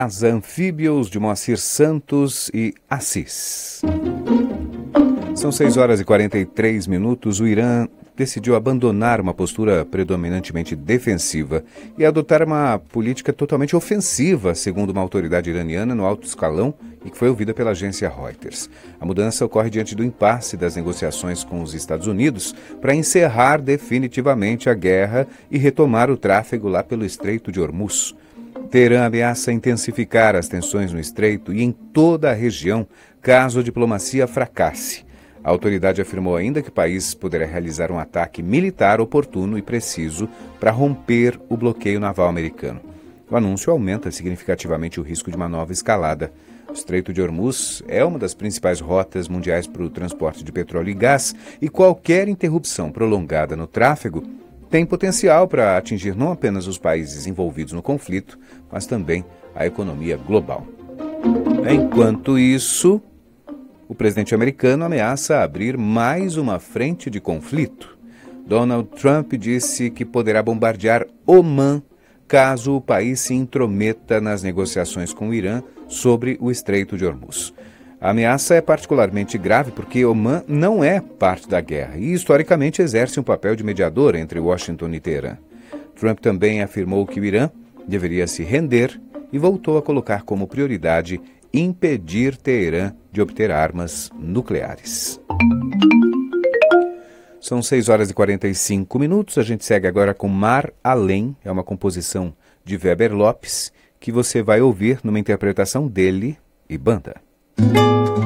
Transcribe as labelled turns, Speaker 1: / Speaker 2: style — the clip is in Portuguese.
Speaker 1: As Anfíbios, de Moacir Santos e Assis. São 6 horas e 43 minutos. O Irã decidiu abandonar uma postura predominantemente defensiva e adotar uma política totalmente ofensiva, segundo uma autoridade iraniana no alto escalão e que foi ouvida pela agência Reuters. A mudança ocorre diante do impasse das negociações com os Estados Unidos para encerrar definitivamente a guerra e retomar o tráfego lá pelo Estreito de Hormuz. Teherã ameaça intensificar as tensões no estreito e em toda a região caso a diplomacia fracasse. A autoridade afirmou ainda que o país poderá realizar um ataque militar oportuno e preciso para romper o bloqueio naval americano. O anúncio aumenta significativamente o risco de uma nova escalada. O Estreito de Hormuz é uma das principais rotas mundiais para o transporte de petróleo e gás, e qualquer interrupção prolongada no tráfego tem potencial para atingir não apenas os países envolvidos no conflito, mas também a economia global. Enquanto isso, o presidente americano ameaça abrir mais uma frente de conflito. Donald Trump disse que poderá bombardear Omã caso o país se intrometa nas negociações com o Irã sobre o Estreito de Hormuz. A ameaça é particularmente grave porque Omã não é parte da guerra e, historicamente, exerce um papel de mediador entre Washington e Teherã. Trump também afirmou que o Irã deveria se render e voltou a colocar como prioridade impedir Teherã de obter armas nucleares. São 6 horas e 45 minutos. A gente segue agora com Mar Além. É uma composição de Weber Lopes que você vai ouvir numa interpretação dele e banda.